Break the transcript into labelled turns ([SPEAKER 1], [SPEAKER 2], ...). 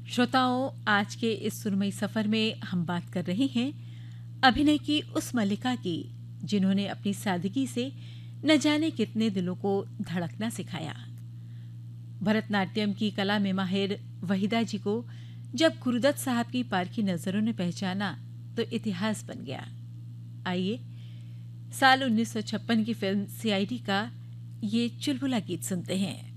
[SPEAKER 1] श्रोताओं, आज के इस सुरमई सफर में हम बात कर रहे हैं अभिनय की उस मल्लिका की जिन्होंने अपनी सादगी से न जाने कितने दिलों को धड़कना सिखाया। भरतनाट्यम की कला में माहिर वहीदा जी को जब गुरुदत्त साहब की पारखी नजरों ने पहचाना तो इतिहास बन गया। आइए साल 1956 की फिल्म सीआईडी का ये चुलबुला गीत सुनते हैं।